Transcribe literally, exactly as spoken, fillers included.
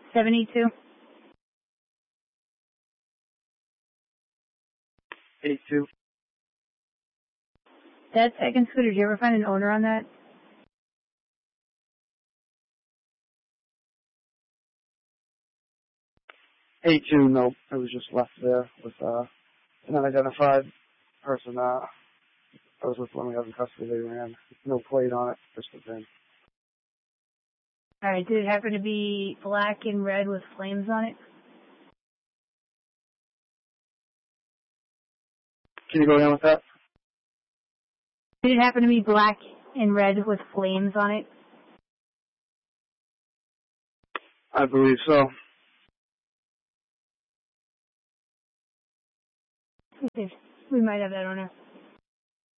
seventy-two. eighty-two. That second scooter, did you ever find an owner on that? eighty-two, no. It was just left there with uh, an unidentified person uh, I was with when we had in custody. They ran. No plate on it, just the VIN. Alright, did it happen to be black and red with flames on it? Can you go down with that? Did it happen to be black and red with flames on it? I believe so. We might have that owner.